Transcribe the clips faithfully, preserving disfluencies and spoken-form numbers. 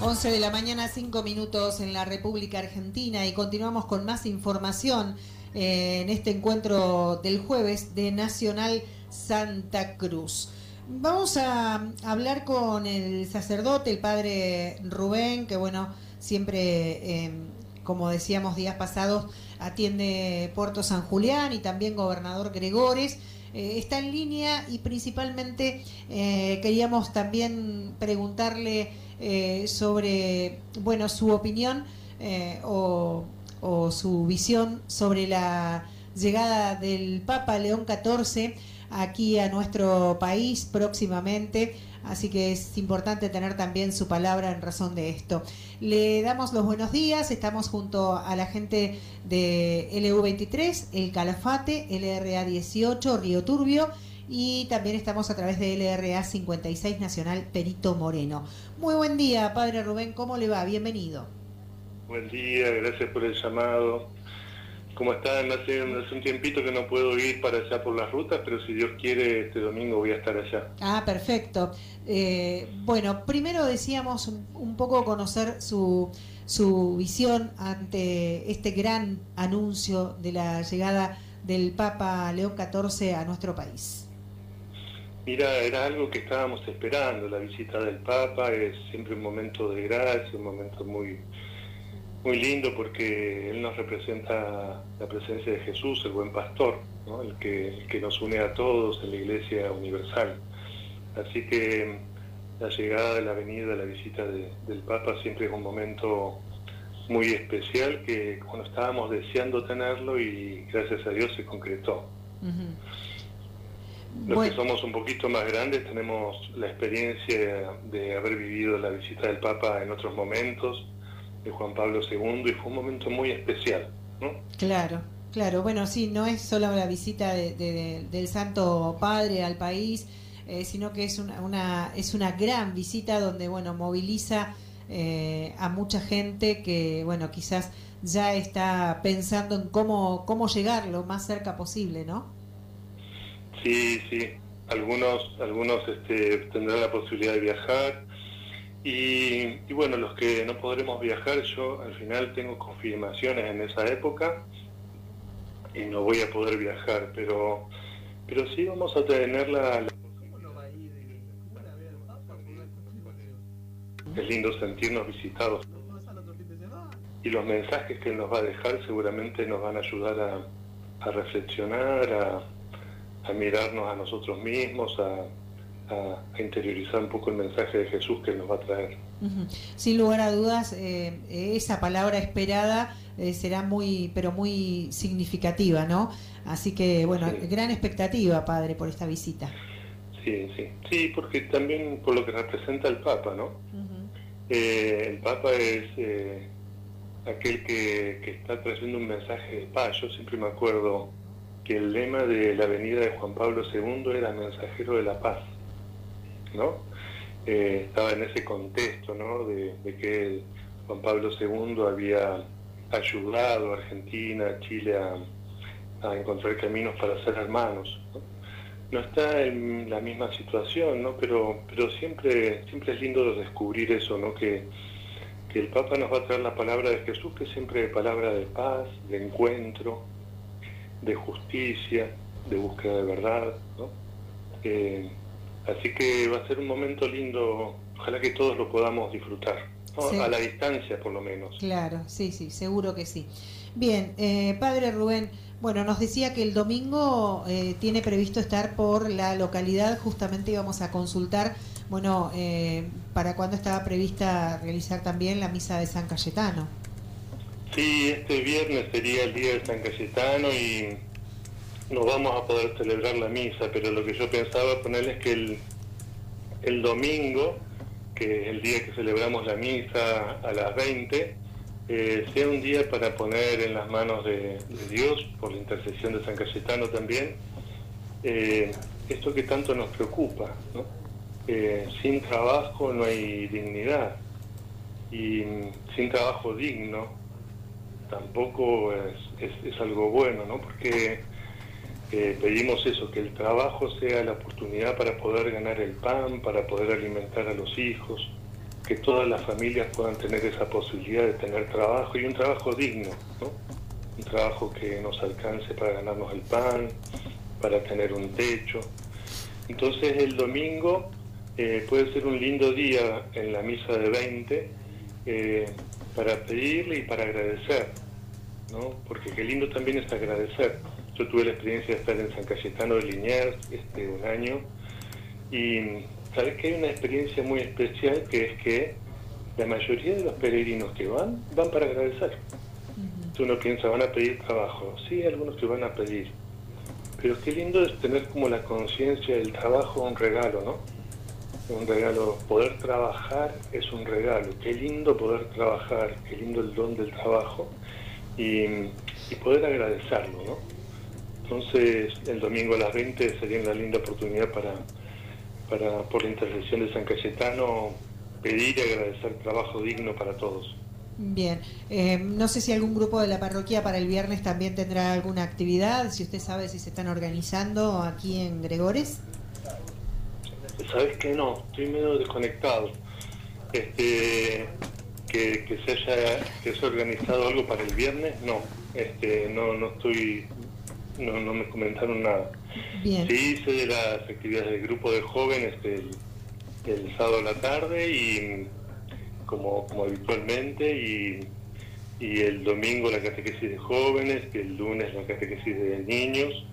once de la mañana, cinco minutos en la República Argentina, y continuamos con más información eh, en este encuentro del jueves de Nacional Santa Cruz. Vamos a hablar con el sacerdote, el padre Rubén, que bueno, siempre, eh, como decíamos días pasados, atiende Puerto San Julián y también Gobernador Gregores. Eh, está en línea y principalmente eh, queríamos también preguntarle eh, sobre, bueno, su opinión eh, o, o su visión sobre la llegada del Papa León catorce aquí a nuestro país próximamente, así que es importante tener también su palabra en razón de esto. Le damos los buenos días, estamos junto a la gente de L U veintitrés, El Calafate, L R A dieciocho, Río Turbio, y también estamos a través de L R A cincuenta y seis Nacional Perito Moreno. Muy buen día, padre Rubén, ¿cómo le va? Bienvenido. Buen día, gracias por el llamado. ¿Cómo están? Hace, hace un tiempito que no puedo ir para allá por las rutas, pero si Dios quiere, este domingo voy a estar allá. Ah, perfecto. Eh, bueno, primero decíamos un, un poco conocer su, su visión ante este gran anuncio de la llegada del Papa León catorce a nuestro país. Mira, era algo que estábamos esperando, la visita del Papa es siempre un momento de gracia, un momento muy... muy lindo porque él nos representa la presencia de Jesús, el buen pastor, ¿no? el, que, el que nos une a todos en la Iglesia Universal. Así que la llegada, la venida, la visita de, del Papa siempre es un momento muy especial que cuando estábamos deseando tenerlo y gracias a Dios se concretó. Uh-huh. Los bueno. que somos un poquito más grandes tenemos la experiencia de haber vivido la visita del Papa en otros momentos, de Juan Pablo segundo, y fue un momento muy especial, ¿no? Claro, claro. Bueno, sí, no es solo la visita de, de, de, del Santo Padre al país, eh, sino que es una, una es una gran visita donde, bueno, moviliza eh, a mucha gente que, bueno, quizás ya está pensando en cómo cómo llegar lo más cerca posible, ¿no? Sí, sí. Algunos algunos este, tendrán la posibilidad de viajar. Y, y bueno, los que no podremos viajar, yo al final tengo confirmaciones en esa época y no voy a poder viajar, pero pero sí vamos a tener la... la... Es lindo sentirnos visitados y los mensajes que él nos va a dejar seguramente nos van a ayudar a, a reflexionar, a, a mirarnos a nosotros mismos, a A, a interiorizar un poco el mensaje de Jesús que nos va a traer. Uh-huh. Sin lugar a dudas, eh, esa palabra esperada eh, será muy, pero muy significativa, ¿no? Así que, bueno, sí. Gran expectativa, padre, por esta visita. Sí, sí, sí, porque también por lo que representa el Papa, ¿no? Uh-huh. Eh, el Papa es eh, aquel que, que está trayendo un mensaje de paz. Yo siempre me acuerdo que el lema de la venida de Juan Pablo segundo era mensajero de la paz, ¿no? Eh, estaba en ese contexto, ¿no? De, de que Juan Pablo segundo había ayudado a Argentina, a Chile a, a encontrar caminos para ser hermanos, ¿no? No está en la misma situación, ¿no? Pero, pero siempre, siempre es lindo descubrir eso, ¿no? Que, que el Papa nos va a traer la palabra de Jesús, que siempre es palabra de paz, de encuentro, de justicia, de búsqueda de verdad, ¿no? Eh, así que va a ser un momento lindo, ojalá que todos lo podamos disfrutar, ¿no? Sí. A la distancia por lo menos. Claro, sí, sí, seguro que sí. Bien, eh, padre Rubén, bueno, nos decía que el domingo eh, tiene previsto estar por la localidad, justamente íbamos a consultar, bueno, eh, para cuándo estaba prevista realizar también la misa de San Cayetano. Sí, este viernes sería el día de San Cayetano y no vamos a poder celebrar la misa, pero lo que yo pensaba ponerle es que el, el domingo, que es el día que celebramos la misa a las veinte, eh, sea un día para poner en las manos de, de Dios, por la intercesión de San Cayetano también, eh, esto que tanto nos preocupa, ¿no? Eh, sin trabajo no hay dignidad, y sin trabajo digno tampoco es, es, es algo bueno, ¿no? Porque eh, pedimos eso, que el trabajo sea la oportunidad para poder ganar el pan, para poder alimentar a los hijos, que todas las familias puedan tener esa posibilidad de tener trabajo, y un trabajo digno, ¿no? Un trabajo que nos alcance para ganarnos el pan, para tener un techo. Entonces el domingo eh, puede ser un lindo día en la misa de veinte eh, para pedirle y para agradecer, ¿no? Porque qué lindo también es agradecer. Yo tuve la experiencia de estar en San Cayetano de Liniers este, un año, y sabes que hay una experiencia muy especial, que es que la mayoría de los peregrinos que van, van para agradecer. Uh-huh. Uno piensa, van a pedir trabajo. Sí, hay algunos que van a pedir. Pero qué lindo es tener como la conciencia del trabajo, un regalo, ¿no? Un regalo. Poder trabajar es un regalo. Qué lindo poder trabajar, qué lindo el don del trabajo, y, y poder agradecerlo, ¿no? Entonces, el domingo a las veinte sería una linda oportunidad para, para por la intercesión de San Cayetano, pedir y agradecer trabajo digno para todos. Bien, eh, no sé si algún grupo de la parroquia para el viernes también tendrá alguna actividad, si usted sabe si se están organizando aquí en Gregores. ¿Sabes qué? No, estoy medio desconectado. Este, que, que se haya que se haya organizado algo para el viernes, no. Este, no, no estoy, no, no me comentaron nada. Bien. Sí hice de las actividades del grupo de jóvenes el, el sábado a la tarde, y como, como habitualmente, y, y el domingo la catequesis de jóvenes, y el lunes la catequesis de niños.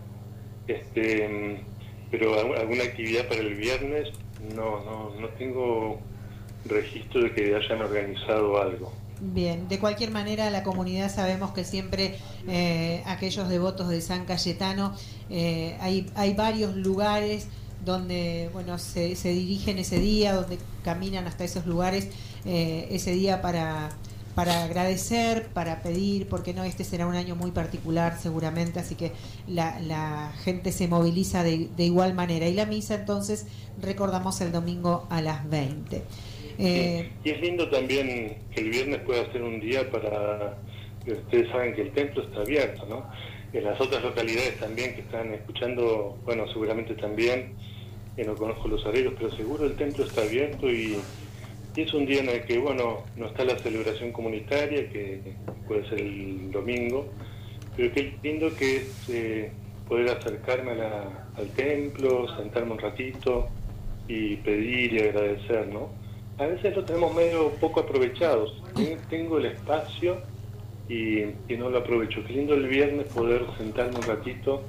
Este, pero alguna actividad para el viernes, no, no, no tengo registro de que hayan organizado algo. Bien, de cualquier manera la comunidad sabemos que siempre eh, aquellos devotos de San Cayetano, eh, hay, hay varios lugares donde bueno se, se dirigen ese día, donde caminan hasta esos lugares eh, ese día para, para agradecer, para pedir, porque no, este será un año muy particular seguramente, así que la, la gente se moviliza de, de igual manera. Y la misa entonces recordamos el domingo a las veinte. Eh, sí, y es lindo también que el viernes pueda ser un día para, ustedes saben que el templo está abierto, ¿no? En las otras localidades también que están escuchando, bueno, seguramente también, que no conozco los horarios, pero seguro el templo está abierto, y, y es un día en el que, bueno, no está la celebración comunitaria, que puede ser el domingo, pero qué lindo que es eh, poder acercarme a la, al templo, sentarme un ratito y pedir y agradecer, ¿no? A veces lo tenemos medio poco aprovechados. Tengo el espacio y, y no lo aprovecho. Qué lindo el viernes poder sentarme un ratito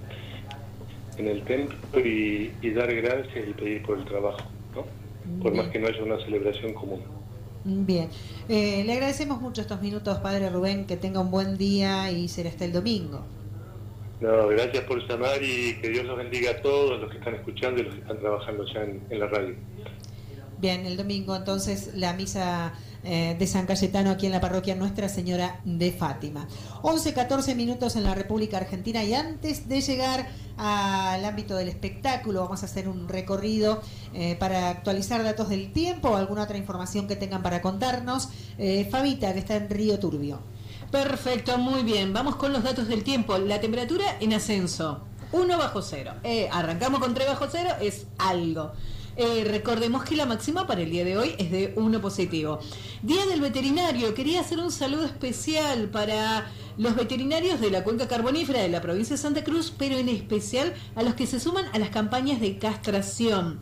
en el templo y, y dar gracias y pedir por el trabajo, ¿no? Por Bien. Más que no haya una celebración común. Bien. Eh, le agradecemos mucho estos minutos, Padre Rubén. Que tenga un buen día y será hasta el domingo. No, gracias por llamar, y que Dios los bendiga a todos los que están escuchando y los que están trabajando ya en, en la radio. Bien, el domingo entonces la misa eh, de San Cayetano aquí en la parroquia Nuestra Señora de Fátima. once, catorce minutos en la República Argentina, y antes de llegar al ámbito del espectáculo vamos a hacer un recorrido eh, para actualizar datos del tiempo o alguna otra información que tengan para contarnos. Eh, Fabita, que está en Río Turbio. Perfecto, muy bien. Vamos con los datos del tiempo. La temperatura en ascenso, uno bajo cero. Eh, arrancamos con tres bajo cero, es algo. Eh, recordemos que la máxima para el día de hoy es de uno positivo. Día del veterinario. Quería hacer un saludo especial para los veterinarios de la cuenca carbonífera de la provincia de Santa Cruz, pero en especial a los que se suman a las campañas de castración.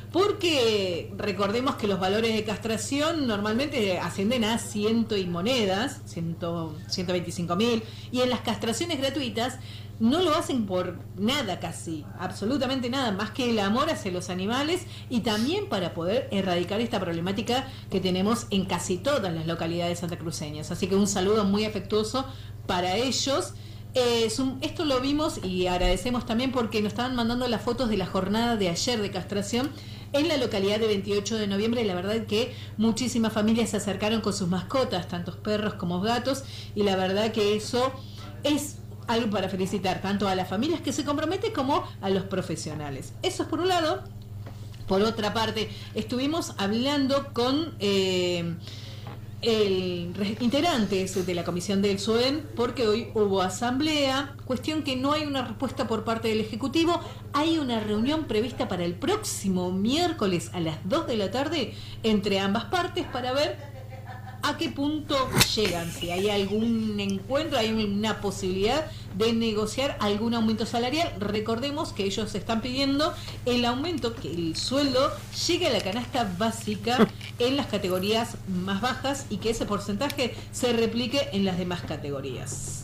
Porque recordemos que los valores de castración normalmente ascienden a ciento y monedas, ciento veinticinco mil, y en las castraciones gratuitas no lo hacen por nada, casi, absolutamente nada, más que el amor hacia los animales, y también para poder erradicar esta problemática que tenemos en casi todas las localidades santacruceñas. Así que un saludo muy afectuoso para ellos. Eh, esto lo vimos y agradecemos también porque nos estaban mandando las fotos de la jornada de ayer de castración en la localidad de veintiocho de noviembre, y la verdad que muchísimas familias se acercaron con sus mascotas, tantos perros como gatos, y la verdad que eso es algo para felicitar tanto a las familias que se comprometen como a los profesionales. Eso es por un lado. Por otra parte, estuvimos hablando con... Eh, el integrantes de la comisión del S O E N, porque hoy hubo asamblea, cuestión que no hay una respuesta por parte del Ejecutivo. Hay una reunión prevista para el próximo miércoles a las dos de la tarde entre ambas partes para ver a qué punto llegan, si hay algún encuentro, hay una posibilidad de negociar algún aumento salarial. Recordemos que ellos están pidiendo el aumento, que el sueldo llegue a la canasta básica en las categorías más bajas y que ese porcentaje se replique en las demás categorías.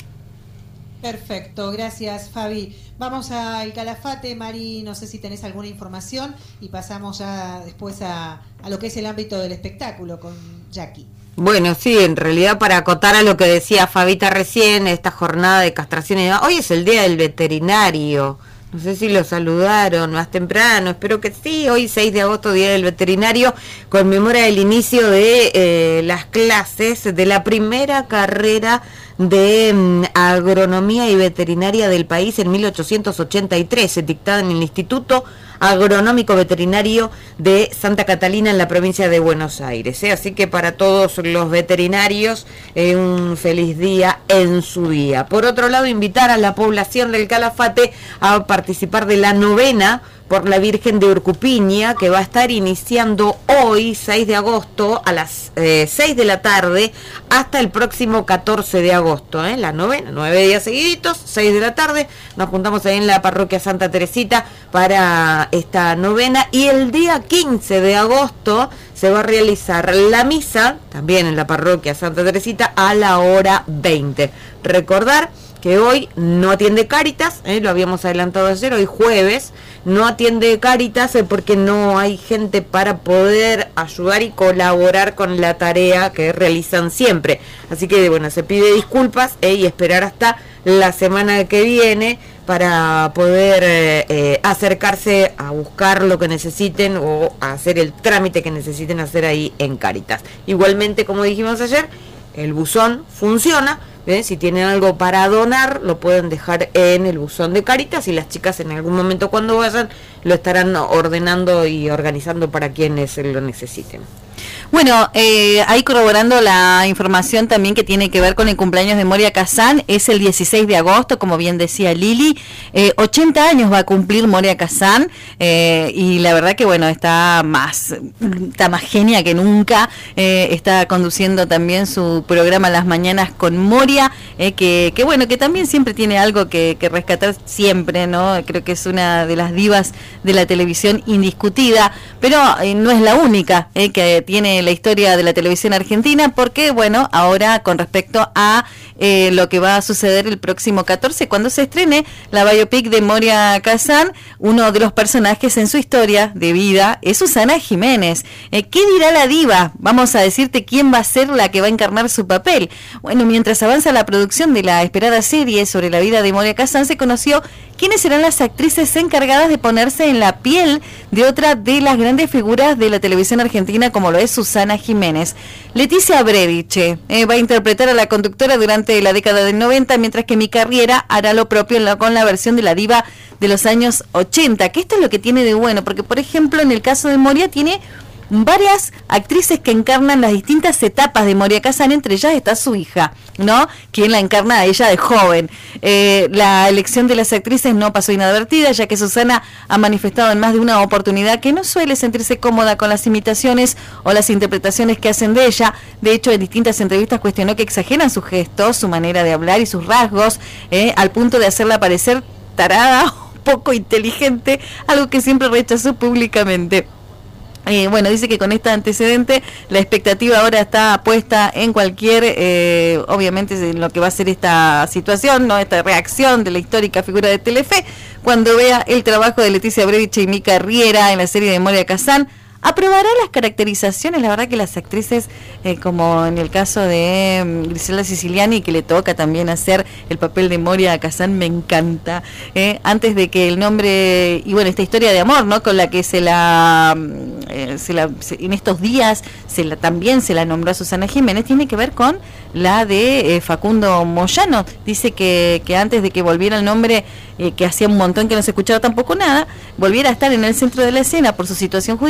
Perfecto, gracias Fabi. Vamos al Calafate, Mari, no sé si tenés alguna información y pasamos ya después a, a lo que es el ámbito del espectáculo con Jackie. Bueno, sí, en realidad para acotar a lo que decía Fabita recién, esta jornada de castración, hoy es el día del veterinario. No sé si lo saludaron más temprano, espero que sí. Hoy seis de agosto, Día del Veterinario, conmemora el inicio de eh, las clases de la primera carrera de um, agronomía y veterinaria del país en mil ochocientos ochenta y tres, dictada en el Instituto Agronómico Veterinario de Santa Catalina en la provincia de Buenos Aires, ¿eh? Así que para todos los veterinarios eh, un feliz día en su día. Por otro lado, invitar a la población del Calafate a participar de la novena por la Virgen de Urcupiña, que va a estar iniciando hoy, seis de agosto, a las eh, seis de la tarde, hasta el próximo catorce de agosto, ¿eh? La novena, nueve días seguiditos, seis de la tarde, nos juntamos ahí en la parroquia Santa Teresita para esta novena, y el día quince de agosto se va a realizar la misa, también en la parroquia Santa Teresita, a la hora veinte. Recordar que hoy no atiende Cáritas, ¿eh? Lo habíamos adelantado ayer, hoy jueves, no atiende Cáritas eh, porque no hay gente para poder ayudar y colaborar con la tarea que realizan siempre. Así que bueno, se pide disculpas eh, y esperar hasta la semana que viene para poder eh, eh, acercarse a buscar lo que necesiten o a hacer el trámite que necesiten hacer ahí en Cáritas. Igualmente, como dijimos ayer, el buzón funciona. ¿Eh? Si tienen algo para donar, lo pueden dejar en el buzón de Cáritas y las chicas en algún momento cuando vayan lo estarán ordenando y organizando para quienes lo necesiten. Bueno, eh, ahí corroborando la información también que tiene que ver con el cumpleaños de Moria Kazan, es el dieciséis de agosto, como bien decía Lili, eh, ochenta años va a cumplir Moria Kazan, eh, y la verdad que bueno, está más, está más genia que nunca, eh, está conduciendo también su programa Las Mañanas con Moria, eh, que, que bueno, que también siempre tiene algo que, que rescatar siempre, ¿no? Creo que es una de las divas de la televisión indiscutida, pero eh, no es la única eh, que tiene la historia de la televisión argentina, porque bueno, ahora con respecto a eh, lo que va a suceder el próximo catorce, cuando se estrene la biopic de Moria Kazan, uno de los personajes en su historia de vida es Susana Jiménez. Eh, ¿Qué dirá la diva? Vamos a decirte quién va a ser la que va a encarnar su papel. Bueno, mientras avanza la producción de la esperada serie sobre la vida de Moria Kazan, se conoció quiénes serán las actrices encargadas de ponerse en la piel de otra de las grandes figuras de la televisión argentina, como lo es Susana Jiménez. Leticia Brediche eh, va a interpretar a la conductora durante la década del noventa, mientras que Mica Riera hará lo propio la, con la versión de la diva de los años ochenta, que esto es lo que tiene de bueno, porque por ejemplo en el caso de Moria tiene varias actrices que encarnan las distintas etapas de Moria Kazan, entre ellas está su hija, ¿no? Quien la encarna a ella de joven. Eh, la elección de las actrices no pasó inadvertida, ya que Susana ha manifestado en más de una oportunidad que no suele sentirse cómoda con las imitaciones o las interpretaciones que hacen de ella. De hecho, en distintas entrevistas cuestionó que exageran sus gestos, su manera de hablar y sus rasgos, eh, al punto de hacerla parecer tarada o poco inteligente, algo que siempre rechazó públicamente. Eh, bueno, dice que con este antecedente la expectativa ahora está puesta en cualquier, eh, obviamente en lo que va a ser esta situación, no, esta reacción de la histórica figura de Telefe, cuando vea el trabajo de Leticia Brediche y Mica Riera en la serie de Moria Kazan. Aprobará las caracterizaciones, la verdad que las actrices, eh, como en el caso de um, Griselda Siciliani, que le toca también hacer el papel de Moria Kazan, me encanta. Eh, antes de que el nombre, y bueno, esta historia de amor, ¿no? Con la que se la, eh, se la se, en estos días se la, también se la nombró a Susana Jiménez, tiene que ver con la de eh, Facundo Moyano. Dice que, que antes de que volviera el nombre, eh, que hacía un montón que no se escuchaba tampoco nada, volviera a estar en el centro de la escena por su situación judicial,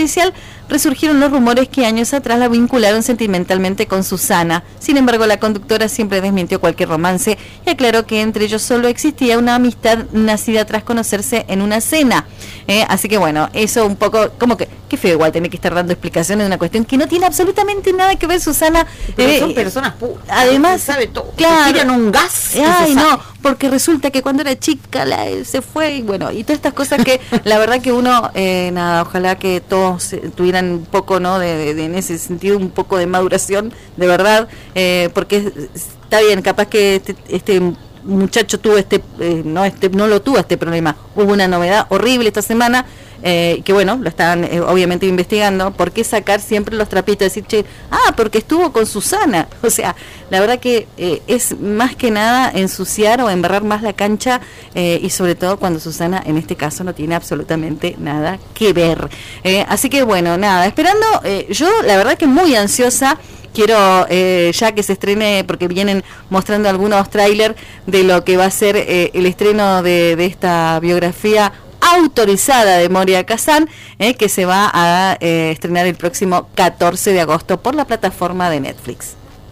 resurgieron los rumores que años atrás la vincularon sentimentalmente con Susana. Sin embargo, la conductora siempre desmintió cualquier romance y aclaró que entre ellos solo existía una amistad nacida tras conocerse en una cena. Eh, así que bueno, eso un poco, como que, qué feo igual tener que estar dando explicaciones de una cuestión que no tiene absolutamente nada que ver, Susana. Pero eh, son personas puras. Además, sabe todo. claro, Tiran un gas. Ay, no, porque resulta que cuando era chica la, se fue y bueno, y todas estas cosas que la verdad que uno, eh, nada, ojalá que todos eh, tuvieran un poco, ¿no? De, de, de, en ese sentido, un poco de maduración, de verdad, eh, porque está bien, capaz que este, este muchacho tuvo este, eh, no este, no lo tuvo este problema. Hubo una novedad horrible esta semana. Eh, que bueno, lo están eh, obviamente investigando. ¿Por qué sacar siempre los trapitos? Decir, che, ah, porque estuvo con Susana. O sea, la verdad que eh, es más que nada ensuciar o embarrar más la cancha, eh, y sobre todo cuando Susana en este caso no tiene absolutamente nada que ver. Eh, así que bueno, nada, esperando, eh, yo la verdad que muy ansiosa. Quiero eh, ya que se estrene, porque vienen mostrando algunos trailers de lo que va a ser eh, el estreno de, de esta biografía autorizada de Moria Kazan, eh, que se va a eh, estrenar el próximo catorce de agosto por la plataforma de Netflix.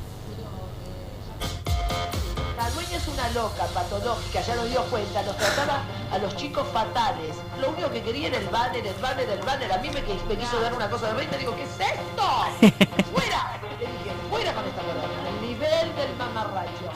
La dueña es una loca, patológica, ya nos dio cuenta, nos trataba a los chicos fatales. Lo único que quería era el banner, el banner, el banner. A mí me, me quiso dar una cosa de renta, digo, ¿qué es esto? ¡Fuera! Le dije, fuera con esta verdad, el nivel del mamarracho.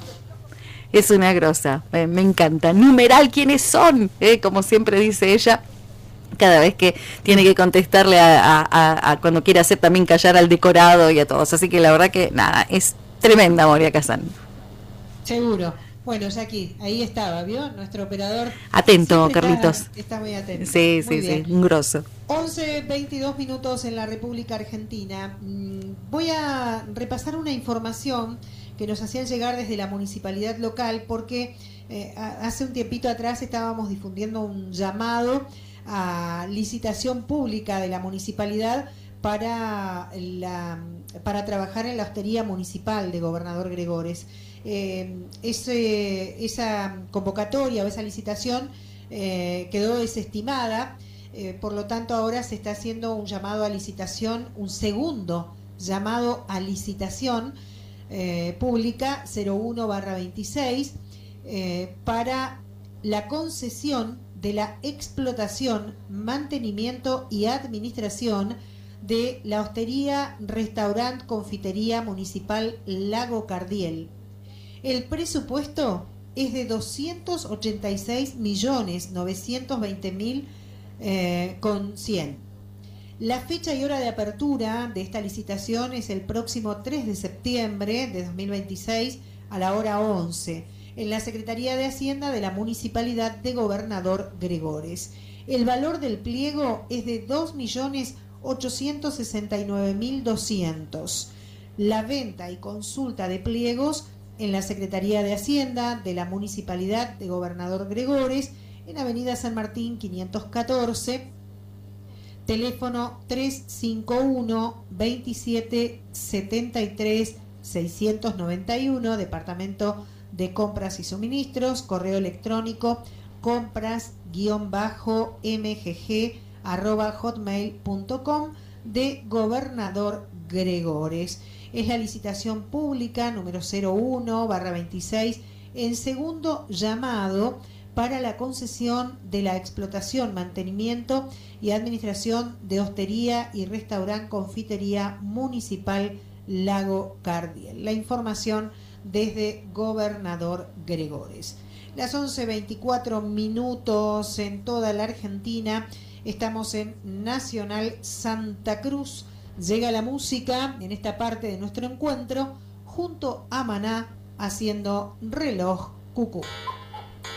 Es una grosa, eh, me encanta. Numeral, ¿quiénes son? Eh, como siempre dice ella, cada vez que tiene que contestarle a, a, a, a cuando quiere hacer también callar al decorado y a todos. Así que la verdad que nada, es tremenda Moria Kazan. Seguro. Bueno, Jackie, ahí estaba, ¿vio? Nuestro operador. Atento, Carlitos. Está, está muy atento. Sí, muy sí, bien. sí, un grosso. once veintidós minutos en la República Argentina. Voy a repasar una información que nos hacían llegar desde la municipalidad local, porque eh, hace un tiempito atrás estábamos difundiendo un llamado a licitación pública de la municipalidad para, la, para trabajar en la hostería municipal de Gobernador Gregores. Eh, ese, esa convocatoria o esa licitación eh, quedó desestimada, eh, por lo tanto ahora se está haciendo un llamado a licitación, un segundo llamado a licitación eh, pública cero uno barra veintiséis eh, para la concesión de la explotación, mantenimiento y administración de la hostería, restaurante, confitería municipal Lago Cardiel. El presupuesto es de doscientos ochenta y seis millones novecientos veinte mil eh, con cien. La fecha y hora de apertura de esta licitación es el próximo tres de septiembre de dos mil veintiséis a la hora once en la Secretaría de Hacienda de la Municipalidad de Gobernador Gregores. El valor del pliego es de dos millones ochocientos sesenta y nueve mil doscientos. La venta y consulta de pliegos en la Secretaría de Hacienda de la Municipalidad de Gobernador Gregores, en Avenida San Martín quinientos catorce, teléfono tres cinco uno, veintisiete setenta y tres, seiscientos noventa y uno, Departamento de Compras y Suministros, correo electrónico compras-mgg arroba hotmail punto com de Gobernador Gregores. Es la licitación pública número cero uno barra veintiséis en segundo llamado para la concesión de la explotación, mantenimiento y administración de hostería y restaurante confitería municipal Lago Cardiel. La información desde Gobernador Gregores. Las once veinticuatro minutos en toda la Argentina. Estamos en Nacional Santa Cruz. Llega la música en esta parte de nuestro encuentro junto a Maná haciendo Reloj Cucú.